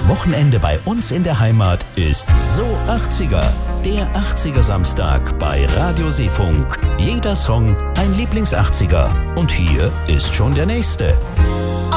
Das Wochenende bei uns in der Heimat ist so 80er. Der 80er Samstag bei Radio Seefunk. Jeder Song ein Lieblings-80er. Und hier ist schon der nächste.